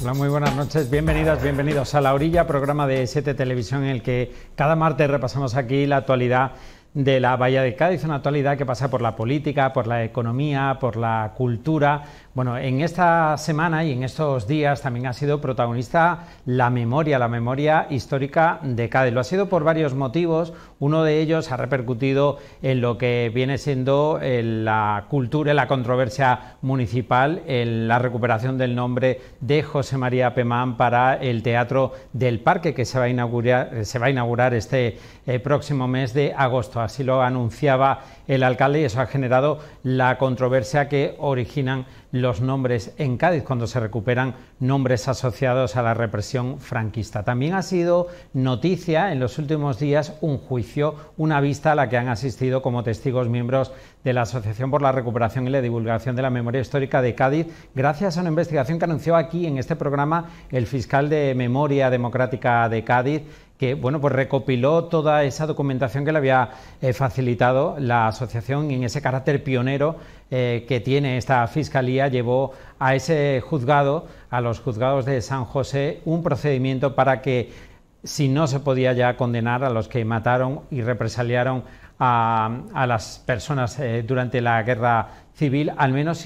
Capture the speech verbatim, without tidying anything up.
Hola, muy buenas noches, bienvenidas, bienvenidos a La Orilla, programa de S siete Televisión en el que cada martes repasamos aquí la actualidad de la Bahía de Cádiz, una actualidad que pasa por la política, por la economía, por la cultura. Bueno, en esta semana y en estos días también ha sido protagonista la memoria, la memoria histórica de Cádiz. Lo ha sido por varios motivos. Uno de ellos ha repercutido en lo que viene siendo la cultura y la controversia municipal, en la recuperación del nombre de José María Pemán para el Teatro del Parque, que se va a inaugurar, se va a inaugurar este eh, próximo mes de agosto. Así lo anunciaba el alcalde y eso ha generado la controversia que originan los nombres en Cádiz cuando se recuperan nombres asociados a la represión franquista. También ha sido noticia en los últimos días un juicio, una vista a la que han asistido como testigos miembros de la Asociación por la Recuperación y la Divulgación de la Memoria Histórica de Cádiz, gracias a una investigación que anunció aquí en este programa el fiscal de Memoria Democrática de Cádiz, que bueno, pues recopiló toda esa documentación que le había eh, facilitado la asociación y en ese carácter pionero eh, que tiene esta fiscalía llevó a ese juzgado, a los juzgados de San José, un procedimiento para que, si no se podía ya condenar a los que mataron y represaliaron a, a las personas eh, durante la guerra civil, al menos